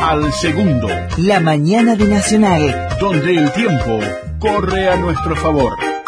Al segundo. La mañana de Nacional. Donde el tiempo corre a nuestro favor.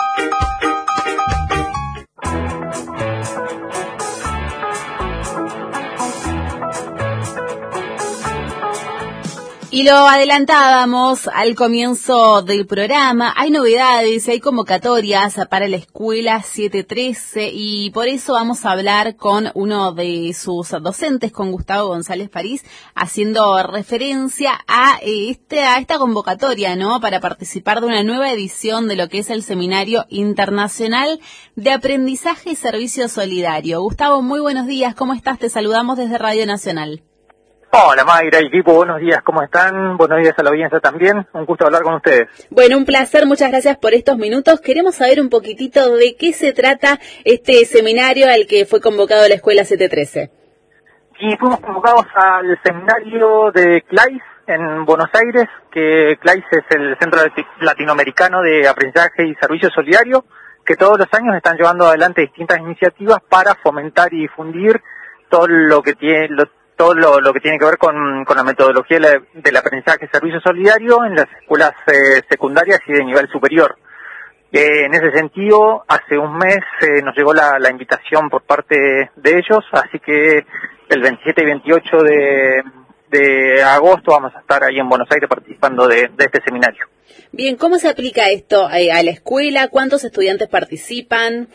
Y lo adelantábamos al comienzo del programa, hay novedades, hay convocatorias para la Escuela 713 y por eso vamos a hablar con uno de sus docentes, con Gustavo González París, haciendo referencia a esta convocatoria, ¿no? Para participar de una nueva edición de lo que es el Seminario Internacional de Aprendizaje y Servicio Solidario. Gustavo, muy buenos días, ¿cómo estás? Te saludamos desde Radio Nacional. Hola Mayra y equipo, buenos días, ¿cómo están? Buenos días a la audiencia también, un gusto hablar con ustedes. Bueno, un placer, muchas gracias por estos minutos. Queremos saber un poquitito de qué se trata este seminario al que fue convocado la Escuela 713. Y fuimos convocados al seminario de CLAIS en Buenos Aires, que CLAIS es el Centro Latinoamericano de Aprendizaje y Servicio Solidario, que todos los años están llevando adelante distintas iniciativas para fomentar y difundir todo lo que tiene lo que tiene que ver con la metodología del aprendizaje y servicio solidario en las escuelas secundarias y de nivel superior. En ese sentido, hace un mes nos llegó la invitación por parte de ellos, así que el 27 y 28 de agosto vamos a estar ahí en Buenos Aires participando de este seminario. Bien, ¿cómo se aplica esto a la escuela? ¿Cuántos estudiantes participan?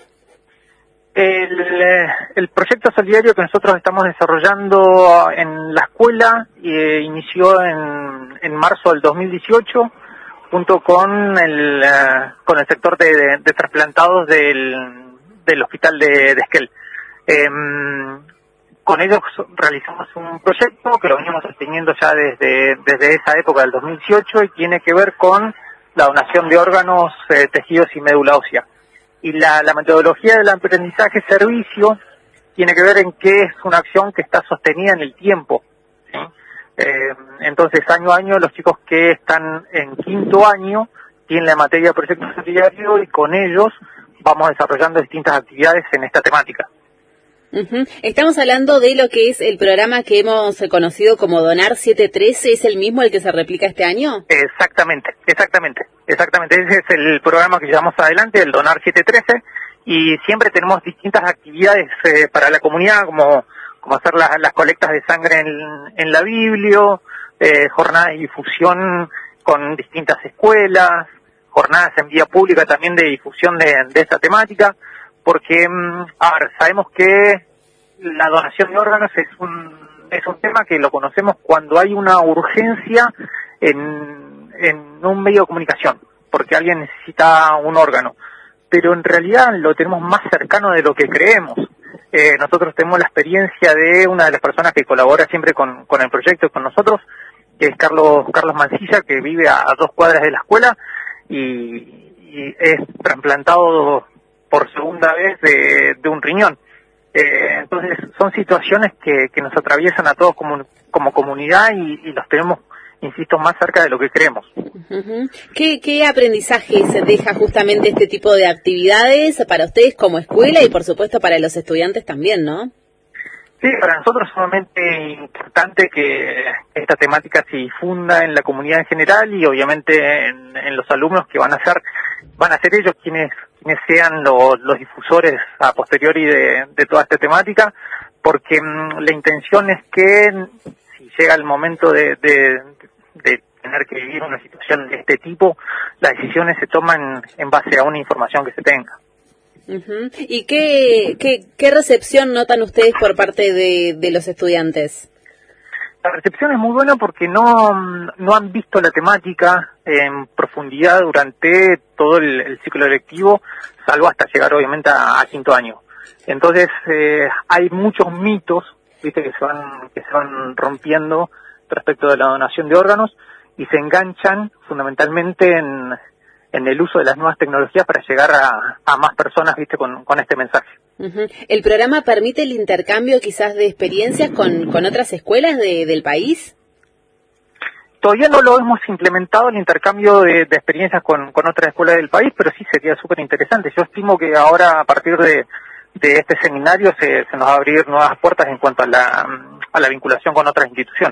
El proyecto solidario que nosotros estamos desarrollando en la escuela inició en marzo del 2018 junto con el sector de trasplantados del hospital de Esquel. Con ellos realizamos un proyecto que lo venimos sosteniendo ya desde esa época del 2018 y tiene que ver con la donación de órganos, tejidos y médula ósea. Y la metodología del aprendizaje-servicio tiene que ver en que es una acción que está sostenida en el tiempo, ¿sí? Entonces, año a año, los chicos que están en quinto año tienen la materia de proyecto solidario y con ellos vamos desarrollando distintas actividades en esta temática. Uh-huh. Estamos hablando de lo que es el programa que hemos conocido como Donar 713, ¿es el mismo el que se replica este año? Exactamente. Ese es el programa que llevamos adelante, el Donar 713, y siempre tenemos distintas actividades para la comunidad, como hacer las colectas de sangre en la Biblio, jornadas de difusión con distintas escuelas, jornadas en vía pública también de difusión de esta temática. Porque, sabemos que la donación de órganos es un tema que lo conocemos cuando hay una urgencia en un medio de comunicación, porque alguien necesita un órgano, pero en realidad lo tenemos más cercano de lo que creemos. Nosotros tenemos la experiencia de una de las personas que colabora siempre con el proyecto con nosotros, que es Carlos Mancilla, que vive a 2 cuadras de la escuela y es trasplantado por segunda vez de un riñón. Entonces son situaciones que nos atraviesan a todos como comunidad y los tenemos, insisto, más cerca de lo que creemos. Uh-huh. ¿Qué aprendizaje se deja justamente este tipo de actividades para ustedes como escuela y por supuesto para los estudiantes también, no? Sí, para nosotros es sumamente importante que esta temática se difunda en la comunidad en general y obviamente en los alumnos que van a ser ellos quienes sean los difusores a posteriori de toda esta temática, porque la intención es que si llega el momento de tener que vivir una situación de este tipo, las decisiones se toman en base a una información que se tenga. Uh-huh. ¿Y qué recepción notan ustedes por parte de los estudiantes? La recepción es muy buena porque no han visto la temática en profundidad durante todo el ciclo lectivo, salvo hasta llegar obviamente a quinto año. Entonces hay muchos mitos, viste, que se van rompiendo respecto de la donación de órganos y se enganchan fundamentalmente en el uso de las nuevas tecnologías para llegar a más personas, viste, con este mensaje. Uh-huh. ¿El programa permite el intercambio quizás de experiencias con otras escuelas del país? Todavía no lo hemos implementado el intercambio de experiencias con otras escuelas del país, pero sí sería súper interesante. Yo estimo que ahora, a partir de este seminario, se nos va a abrir nuevas puertas en cuanto a la vinculación con otras instituciones.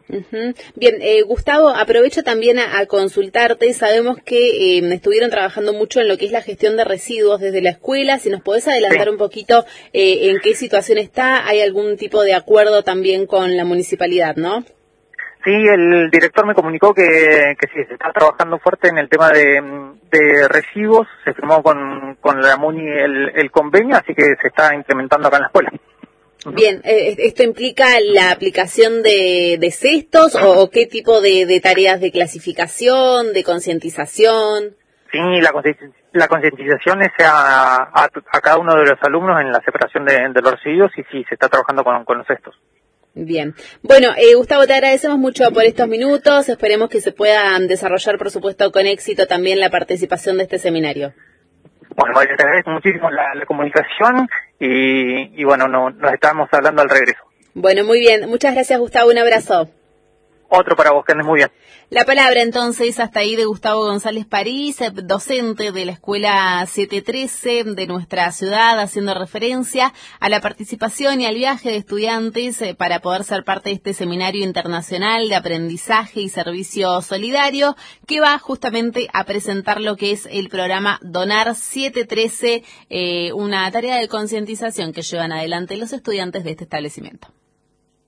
Ujú. Bien, Gustavo, aprovecho también a consultarte. Sabemos que estuvieron trabajando mucho en lo que es la gestión de residuos desde la escuela. Si nos podés adelantar un poquito en qué situación está, ¿hay algún tipo de acuerdo también con la municipalidad, no? Sí, el director me comunicó que sí, se está trabajando fuerte en el tema de residuos. Se firmó con la MUNI el convenio, así que se está implementando acá en la escuela. Bien, ¿esto implica la aplicación de cestos o qué tipo de tareas de clasificación, de concientización? Sí, la concientización es a cada uno de los alumnos en la separación de los residuos y sí, se está trabajando con los cestos. Bien. Bueno, Gustavo, te agradecemos mucho por estos minutos. Esperemos que se puedan desarrollar, por supuesto, con éxito también la participación de este seminario. Bueno, te agradezco muchísimo la comunicación y bueno, nos estamos hablando al regreso. Bueno, muy bien. Muchas gracias, Gustavo. Un abrazo. Otro para vos, que andes muy bien. La palabra entonces hasta ahí de Gustavo González París, docente de la Escuela 713 de nuestra ciudad, haciendo referencia a la participación y al viaje de estudiantes para poder ser parte de este seminario internacional de aprendizaje y servicio solidario que va justamente a presentar lo que es el programa Donar 713, una tarea de concientización que llevan adelante los estudiantes de este establecimiento.